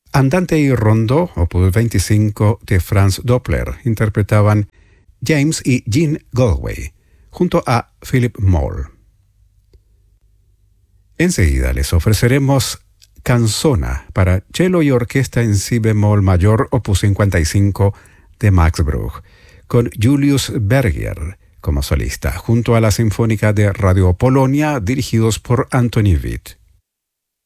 Andante y Rondó, opus 25 de Franz Doppler, interpretaban James y Jean Galway, junto a Philip Moll. Enseguida les ofreceremos Canzona para cello y orquesta en si bemol mayor, opus 55 de Max Bruch, con Julius Berger como solista, junto a la Sinfónica de Radio Polonia, dirigidos por Anthony Witt.